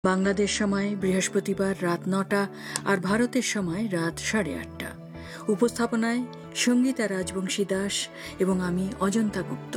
বাংলাদেশ সময় বৃহস্পতিবার রাত ৯টা আর ভারতের সময় রাত ৮:৩০। উপস্থাপনায় সঙ্গীতা রাজবংশী দাস এবং আমি অজন্তা গুপ্ত।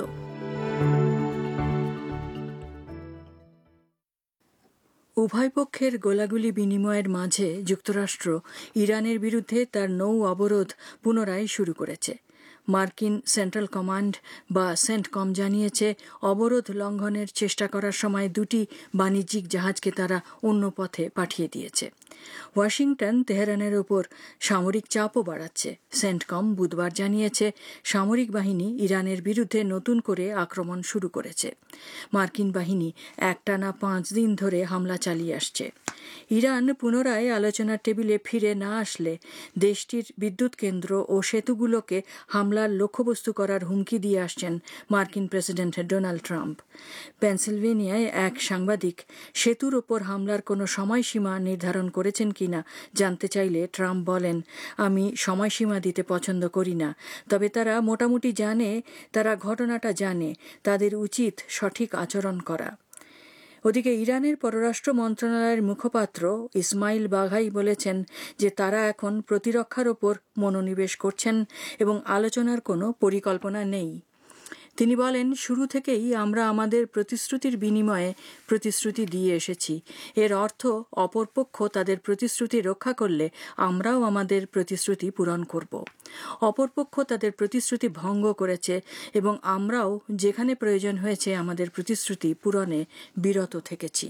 উভয় পক্ষের গোলাগুলি বিনিময়ের মাঝে যুক্তরাষ্ট্র ইরানের বিরুদ্ধে তার নৌ অবরোধ পুনরায় শুরু করেছে। মার্কিন সেন্ট্রাল কমান্ড বা সেন্টকম জানিয়েছে, অবরোধ লঙ্ঘনের চেষ্টা করার সময় দুটি বাণিজ্যিক জাহাজকে তারা অন্য পথে পাঠিয়ে দিয়েছে। ওয়াশিংটন তেহরানের ওপর সামরিক চাপও বাড়াচ্ছে। সেন্টকম বুধবার জানিয়েছে, সামরিক বাহিনী ইরানের বিরুদ্ধে নতুন করে আক্রমণ শুরু করেছে। মার্কিন বাহিনী একটানা 5 দিন ধরে হামলা চালিয়ে আসছে। ইরান পুনরায় আলোচনার টেবিলে ফিরে না আসলে দেশটির বিদ্যুৎ কেন্দ্র ও সেতুগুলোকে হামলার লক্ষ্যবস্তু করার হুমকি দিয়ে আসছেন মার্কিন প্রেসিডেন্ট ডোনাল্ড ট্রাম্প। পেনসিলভেনিয়ায় এক সাংবাদিক সেতুর ওপর হামলার কোনো সময়সীমা নির্ধারণ করেছেন কিনা জানতে চাইলে ট্রাম্প বলেন, আমি সময়সীমা দিতে পছন্দ করি না, তবে তারা মোটামুটি জানে, তারা ঘটনাটা জানে, তাদের উচিত সঠিক আচরণ করা। ওদিকে ইরানের পররাষ্ট্র মন্ত্রণালয়ের মুখপাত্র ইসমাইল বাঘাই বলেছেন যে তারা এখন প্রতিরক্ষার ওপর মনোনিবেশ করছেন এবং আলোচনার কোনো পরিকল্পনা নেই। তিনি বলেন, শুরু থেকেই আমরা আমাদের প্রতিশ্রুতির বিনিময়ে প্রতিশ্রুতি দিয়ে এসেছি। এর অর্থ অপরপক্ষ তাদের প্রতিশ্রুতি রক্ষা করলে আমরাও আমাদের প্রতিশ্রুতি পূরণ করব। অপরপক্ষ তাদের প্রতিশ্রুতি ভঙ্গ করেছে এবং আমরাও যেখানে প্রয়োজন হয়েছে আমাদের প্রতিশ্রুতি পূরণে বিরত থেকেছি।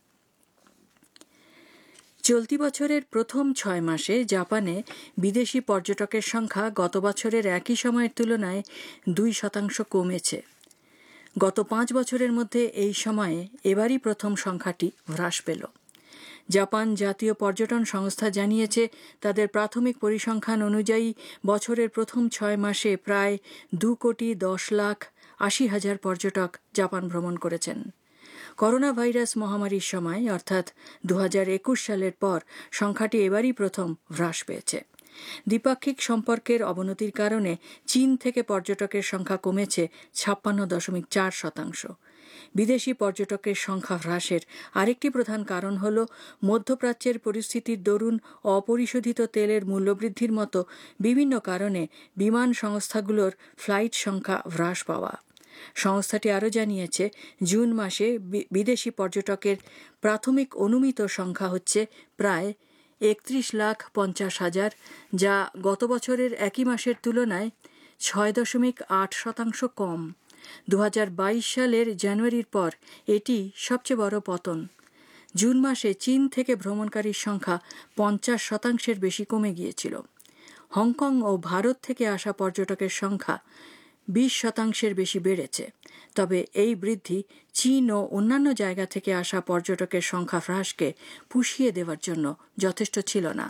চলতি বছরের প্রথম 6 মাসে জাপানে বিদেশি পর্যটকের সংখ্যা গত বছরের একই সময়ের তুলনায় 2% কমেছে। গত 5 বছরের মধ্যে এই সময়ে এবারই প্রথম সংখ্যাটি হ্রাস পেল। জাপান জাতীয় পর্যটন সংস্থা জানিয়েছে, তাদের প্রাথমিক পরিসংখ্যান অনুযায়ী বছরের প্রথম 6 মাসে প্রায় 2,10,80,000 পর্যটক জাপান ভ্রমণ করেছেন। করোনা ভাইরাস মহামারীর সময় অর্থাৎ 2021 সালের পর সংখ্যাটি এবারই প্রথম হ্রাস পেয়েছে। দ্বিপাক্ষিক সম্পর্কের অবনতির কারণে চীন থেকে পর্যটকের সংখ্যা কমেছে 56.4%। বিদেশি পর্যটকের সংখ্যা হ্রাসের আরেকটি প্রধান কারণ হল মধ্যপ্রাচ্যের পরিস্থিতির দরুন অপরিশোধিত তেলের মূল্যবৃদ্ধির মতো বিভিন্ন কারণে বিমান সংস্থাগুলোর ফ্লাইট সংখ্যা হ্রাস পাওয়া। সংস্থাটি আরও জানিয়েছে, জুন মাসে বিদেশি পর্যটকের প্রাথমিক অনুমিত সংখ্যা হচ্ছে প্রায় 31,50,000, যা গত বছরের একই মাসের তুলনায় 6.8% কম। 2022 সালের জানুয়ারির পর এটি সবচেয়ে বড় পতন। জুন মাসে চীন থেকে ভ্রমণকারীর সংখ্যা 50% বেশি কমে গিয়েছিল। হংকং ও ভারত থেকে আসা পর্যটকের সংখ্যা 20% বেশি বেড়েছে। তবে এই বৃদ্ধি চীন ও অন্যান্য জায়গা থেকে আসা পর্যটকের সংখ্যা হ্রাসকে পুষিয়ে দেওয়ার জন্য যথেষ্ট ছিল না।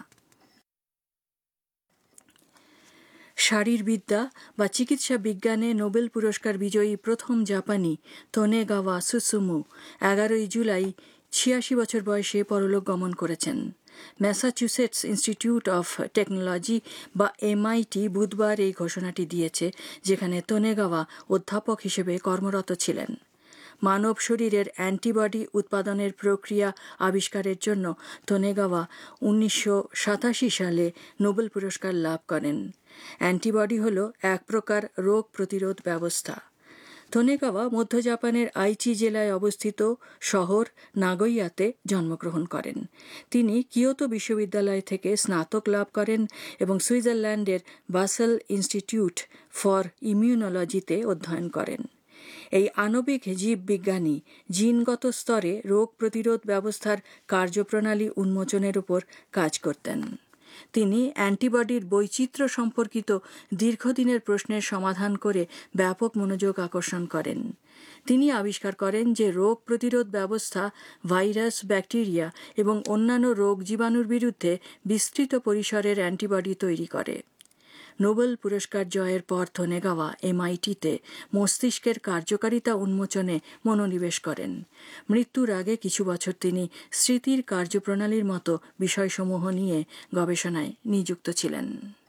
শারীরবিদ্যা বা চিকিৎসা বিজ্ঞানে নোবেল পুরস্কার বিজয়ী প্রথম জাপানি তোনেগাওয়া সুসুমু 11 জুলাই 86 বছর বয়সে পরলোক গমন করেছেন। ম্যাসাচুসেটস ইনস্টিটিউট অফ টেকনোলজি বা MIT বুধবার এই ঘোষণাটি দিয়েছে, যেখানে তোনেগাওয়া অধ্যাপক হিসেবে কর্মরত ছিলেন। মানব শরীরের অ্যান্টিবডি উৎপাদনের প্রক্রিয়া আবিষ্কারের জন্য তোনেগাওয়া 1987 সালে নোবেল পুরস্কার লাভ করেন। অ্যান্টিবডি হল এক প্রকার রোগ প্রতিরোধ ব্যবস্থা। তোনেগাওয়া মধ্য জাপানের আইচি জেলায় অবস্থিত শহর নাগোয়াতে জন্মগ্রহণ করেন। তিনি কিয়োতো বিশ্ববিদ্যালয় থেকে স্নাতক লাভ করেন এবং সুইজারল্যান্ডের বাসেল ইনস্টিটিউট ফর ইমিউনোলজিতে অধ্যয়ন করেন। এই আণবিক জীববিজ্ঞানী জিনগত স্তরে রোগ প্রতিরোধ ব্যবস্থার কার্যপ্রণালী উন্মোচনের উপর কাজ করতেন। তিনি অ্যান্টিবডির বৈচিত্র্য সম্পর্কিত দীর্ঘদিনের প্রশ্নের সমাধান করে ব্যাপক মনোযোগ আকর্ষণ করেন। তিনি আবিষ্কার করেন যে রোগ প্রতিরোধ ব্যবস্থা ভাইরাস, ব্যাকটেরিয়া এবং অন্যান্য রোগ জীবাণুর বিরুদ্ধে বিস্তৃত পরিসরের অ্যান্টিবডি তৈরি করে। নোবেল পুরস্কার জয়ের পর তোনেগাওয়া MITতে মস্তিষ্কের কার্যকারিতা উন্মোচনে মনোনিবেশ করেন। মৃত্যুর আগে কিছু বছর তিনি স্মৃতির কার্যপ্রণালীর মতো বিষয়সমূহ নিয়ে গবেষণায় নিযুক্ত ছিলেন।